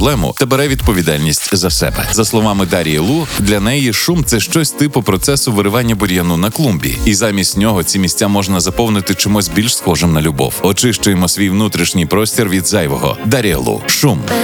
проблему та бере відповідальність за себе. За словами Дарії Лу, для неї шум – це щось типу процесу виривання бур'яну на клумбі. І замість нього ці місця можна заповнити чимось більш схожим на любов. Очищуємо свій внутрішній простір від зайвого. Дарія Лу. Шум.